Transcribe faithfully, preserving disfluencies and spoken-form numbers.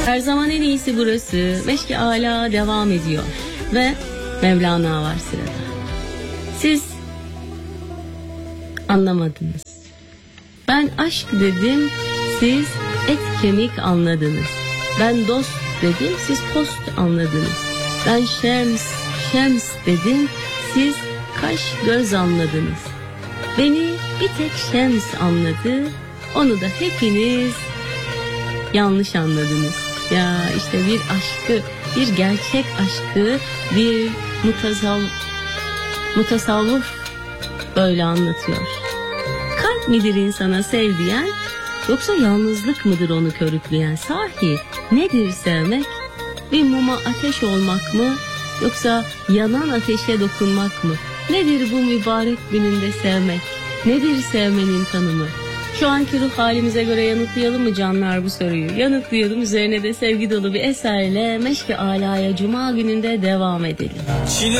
Her zaman en iyisi burası. Meşk-i Ala devam ediyor. Ve Mevlana var sırada. Siz anlamadınız. Ben aşk dedim, siz et kemik anladınız. Ben dost dedim, siz post anladınız. Ben şems, şems dedim, siz kaş göz anladınız. Beni bir tek şems anladı, onu da hepiniz yanlış anladınız. Ya işte bir aşkı, bir gerçek aşkı, bir mutasav, mutasavvuf böyle anlatıyor. Kalp midir insana sev diyen, yoksa yalnızlık mıdır onu körükleyen? Sahi nedir sevmek? Bir muma ateş olmak mı, yoksa yanan ateşe dokunmak mı? Nedir bu mübarek gününde sevmek? Nedir sevmenin tanımı? Şu anki ruh halimize göre yanıtlayalım mı canlar bu soruyu? Yanıtlayalım, üzerine de sevgi dolu bir eserle Meşk-i Ala'ya Cuma gününde devam edelim.